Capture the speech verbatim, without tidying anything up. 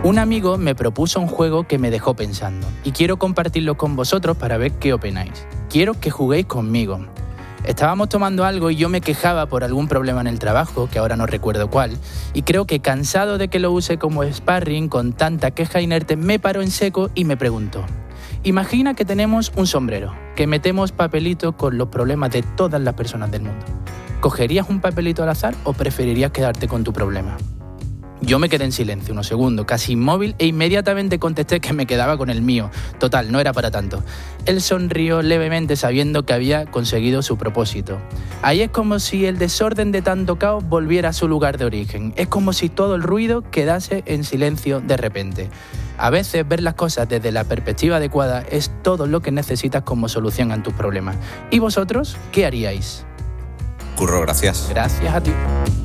Un amigo me propuso un juego que me dejó pensando y quiero compartirlo con vosotros para ver qué opináis. Quiero que juguéis conmigo. Estábamos tomando algo y yo me quejaba por algún problema en el trabajo, que ahora no recuerdo cuál, y creo que cansado de que lo use como sparring con tanta queja inerte, me paró en seco y me preguntó: imagina que tenemos un sombrero, que metemos papelito con los problemas de todas las personas del mundo. ¿Cogerías un papelito al azar o preferirías quedarte con tu problema? Yo me quedé en silencio unos segundos, casi inmóvil, e inmediatamente contesté que me quedaba con el mío. Total, no era para tanto. Él sonrió levemente sabiendo que había conseguido su propósito. Ahí es como si el desorden de tanto caos volviera a su lugar de origen. Es como si todo el ruido quedase en silencio de repente. A veces ver las cosas desde la perspectiva adecuada es todo lo que necesitas como solución a tus problemas. ¿Y vosotros qué haríais? Curro, gracias. Gracias a ti.